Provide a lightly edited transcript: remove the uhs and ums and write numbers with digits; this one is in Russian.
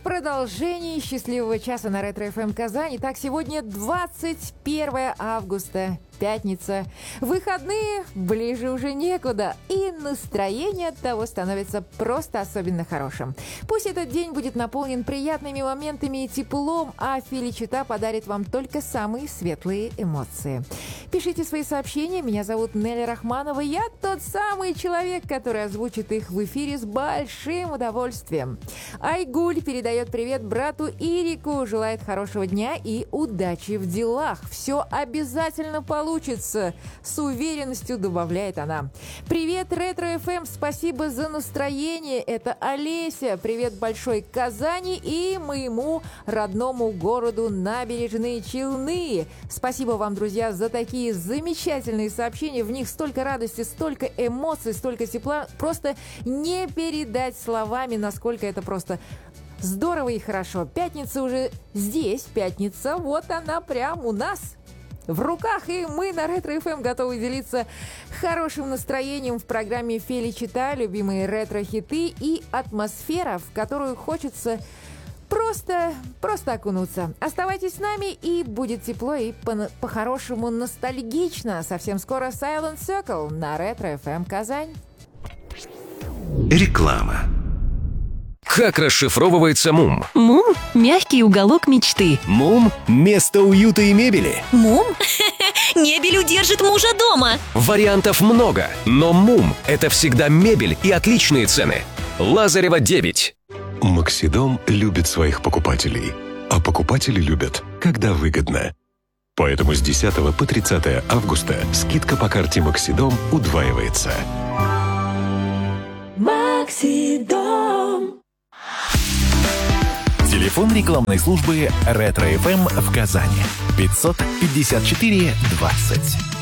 продолжении счастливого часа на Ретро-ФМ Казань. Итак, сегодня 21 августа, пятница. Выходные ближе уже некуда, и настроение от того становится просто особенно хорошим. Пусть этот день будет наполнен приятными моментами и теплом, а Феличита подарит вам только самые светлые эмоции. Пишите свои сообщения. Меня зовут Нелли Рахманова. Я тот самый человек, который озвучит их в эфире с большим удовольствием. Айгуль передает привет брату Ирику, желает хорошего дня и удачи в делах. Все обязательно получится, с уверенностью добавляет она. Привет, Ретро-ФМ, спасибо за настроение. Это Олеся. Привет большой Казани и моему родному городу Набережные Челны. Спасибо вам, друзья, за такие замечательные сообщения. В них столько радости, столько эмоций, столько тепла. Просто не передать словами, насколько это просто здорово и хорошо. Пятница уже здесь, пятница, вот она прям у нас в руках, и мы на Ретро-ФМ готовы делиться хорошим настроением в программе «Феличита», любимые ретро-хиты и атмосфера, в которую хочется просто окунуться. Оставайтесь с нами, и будет тепло и по-хорошему ностальгично. Совсем скоро Silent Circle на Ретро-ФМ Казань. Реклама. Как расшифровывается МУМ? МУМ – мягкий уголок мечты. МУМ – место уюта и мебели. МУМ? Мебель удержит мужа дома. Вариантов много, но МУМ – это всегда мебель и отличные цены. Лазарева, 9. Максидом любит своих покупателей, а покупатели любят, когда выгодно. Поэтому с 10 по 30 августа скидка по карте Максидом удваивается. Максидом. Телефон рекламной службы Ретро-ФМ в Казани. 554 20.